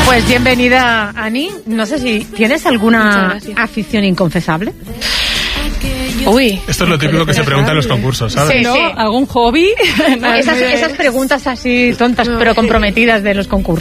Pues bienvenida, Ani. No sé si tienes alguna afición inconfesable. Uy. Esto es lo típico que se pregunta en los concursos, ¿sabes? Sí, ¿No? sí. ¿Algún hobby? Esas preguntas así tontas pero comprometidas de los concursos.